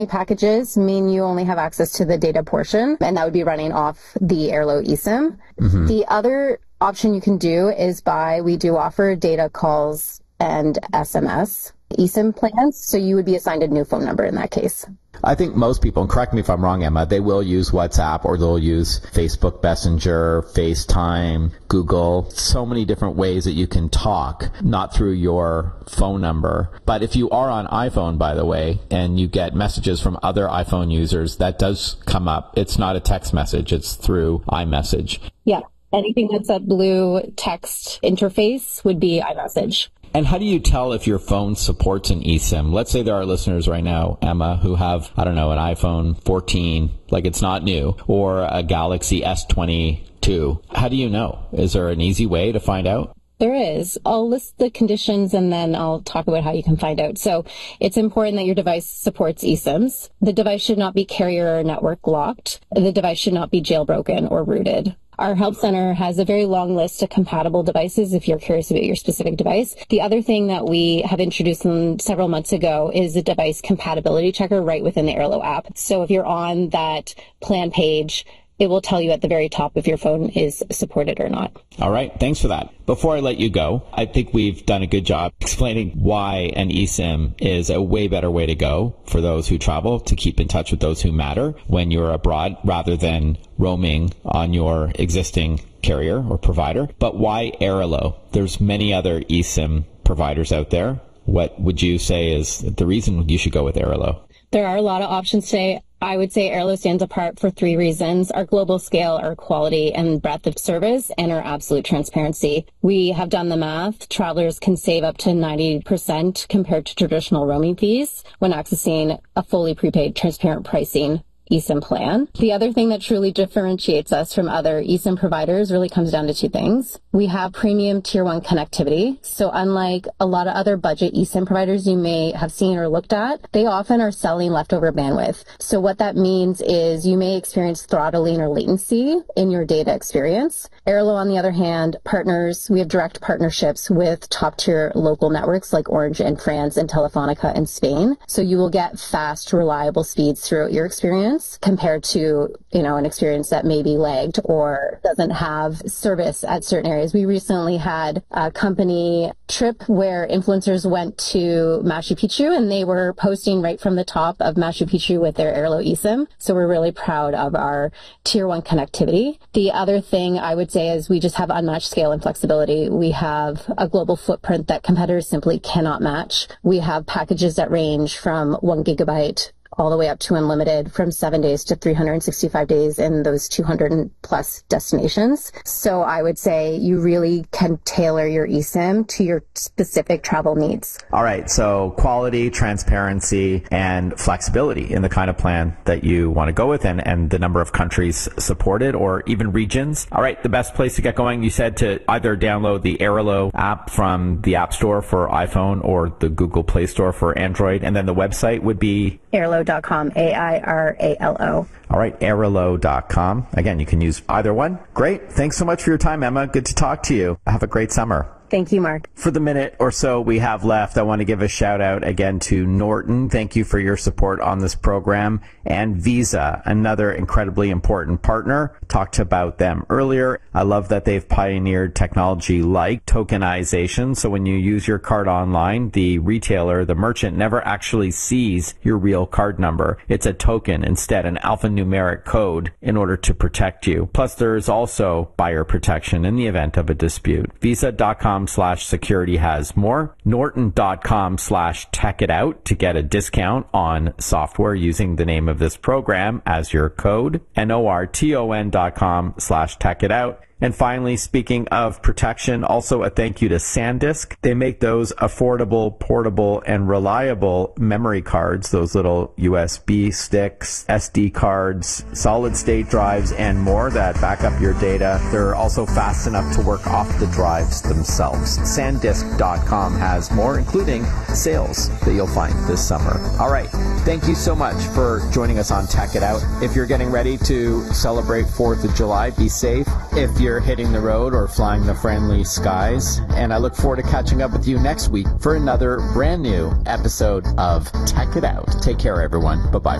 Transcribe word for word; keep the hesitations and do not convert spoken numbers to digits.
packages mean you only have access to the data portion, and that would be running off the Airalo eSIM. Mm-hmm. The other option you can do is buy, we do offer data calls and S M S eSIM plans, so you would be assigned a new phone number in that case. I think most people, and correct me if I'm wrong, Emma, they will use WhatsApp or they'll use Facebook Messenger, FaceTime, Google, so many different ways that you can talk, not through your phone number. But if you are on iPhone, by the way, and you get messages from other iPhone users, that does come up. It's not a text message, it's through iMessage. Yeah. Anything that's a blue text interface would be iMessage. And how do you tell if your phone supports an eSIM? Let's say there are listeners right now, Emma, who have, I don't know, an iPhone fourteen, like it's not new, or a Galaxy S twenty-two. How do you know? Is there an easy way to find out? There is. I'll list the conditions and then I'll talk about how you can find out. So it's important that your device supports eSIMs. The device should not be carrier or network locked. The device should not be jailbroken or rooted. Our help center has a very long list of compatible devices if you're curious about your specific device. The other thing that we have introduced several months ago is a device compatibility checker right within the Airalo app. So if you're on that plan page, it will tell you at the very top if your phone is supported or not. All right. Thanks for that. Before I let you go, I think we've done a good job explaining why an eSIM is a way better way to go for those who travel, to keep in touch with those who matter when you're abroad rather than roaming on your existing carrier or provider. But why Airalo? There's many other eSIM providers out there. What would you say is the reason you should go with Airalo? There are a lot of options today. I would say Airalo stands apart for three reasons: our global scale, our quality and breadth of service, and our absolute transparency. We have done the math. Travelers can save up to ninety percent compared to traditional roaming fees when accessing a fully prepaid, transparent pricing eSIM plan. The other thing that truly differentiates us from other eSIM providers really comes down to two things. We have premium tier one connectivity. So unlike a lot of other budget eSIM providers you may have seen or looked at, they often are selling leftover bandwidth. So what that means is you may experience throttling or latency in your data experience. Airalo, on the other hand, partners, we have direct partnerships with top tier local networks like Orange in France and Telefonica in Spain. So you will get fast, reliable speeds throughout your experience, compared to, you know, an experience that may be lagged or doesn't have service at certain areas. We recently had a company trip where influencers went to Machu Picchu and they were posting right from the top of Machu Picchu with their Airalo eSIM. So we're really proud of our tier one connectivity. The other thing I would say is we just have unmatched scale and flexibility. We have a global footprint that competitors simply cannot match. We have packages that range from one gigabyte all the way up to unlimited, from seven days to three hundred sixty-five days in those two hundred plus destinations. So I would say you really can tailor your eSIM to your specific travel needs. All right. So quality, transparency, and flexibility in the kind of plan that you want to go with, and, and the number of countries supported or even regions. All right. The best place to get going, you said, to either download the Airalo app from the App Store for iPhone or the Google Play Store for Android. And then the website would be Airalo dot com, A I R A L O. All right, Airalo dot com. Again, you can use either one. Great. Thanks so much for your time, Emma. Good to talk to you. Have a great summer. Thank you, Mark. For the minute or so we have left, I want to give a shout out again to Norton. Thank you for your support on this program. And Visa, another incredibly important partner. Talked about them earlier. I love that they've pioneered technology like tokenization. So when you use your card online, the retailer, the merchant, never actually sees your real card number. It's a token instead, an alphanumeric code in order to protect you. Plus, there is also buyer protection in the event of a dispute. Visa dot com slash security has more. Norton dot com slash tech it out to get a discount on software using the name of this program as your code. N O R T O N dot com slash tech it out. And finally, speaking of protection, also a thank you to SanDisk. They make those affordable, portable, and reliable memory cards, those little U S B sticks, S D cards, solid state drives, and more that back up your data. They're also fast enough to work off the drives themselves. SanDisk dot com has more, including sales that you'll find this summer. All right. Thank you so much for joining us on Tech It Out. If you're getting ready to celebrate fourth of July, be safe. If you're you're hitting the road or flying the friendly skies. And I look forward to catching up with you next week for another brand new episode of Tech It Out. Take care, everyone. Bye-bye.